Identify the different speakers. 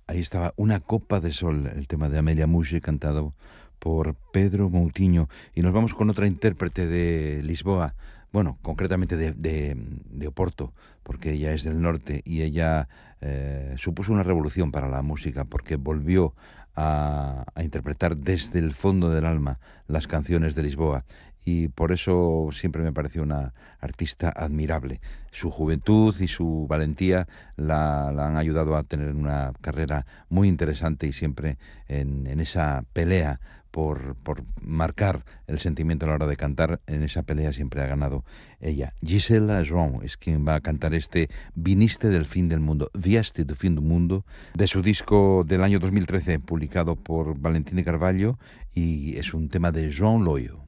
Speaker 1: Ahí estaba Una copa de sol, el tema de Amelia Muxe cantado por Pedro Moutinho. Y nos vamos con otra intérprete de Lisboa, bueno, concretamente de Oporto, porque ella es del norte y ella supuso una revolución para la música porque volvió a interpretar desde el fondo del alma las canciones de Lisboa. Y por eso siempre me pareció una artista admirable. Su juventud y su valentía la han ayudado a tener una carrera muy interesante y siempre en esa pelea por marcar el sentimiento a la hora de cantar, en esa pelea siempre ha ganado ella. Gisela João es quien va a cantar este Viniste del fin del mundo, Viaste del fin del mundo, de su disco del año 2013, publicado por Valentín de Carvalho, y es un tema de João Loyo.